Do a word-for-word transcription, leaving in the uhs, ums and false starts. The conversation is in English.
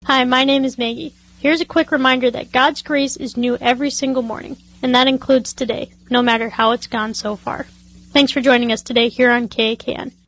Hi, my name is Maggie. Here's a quick reminder that God's grace is new every single morning, and that includes today, no matter how it's gone so far. Thanks for joining us today here on K A K N.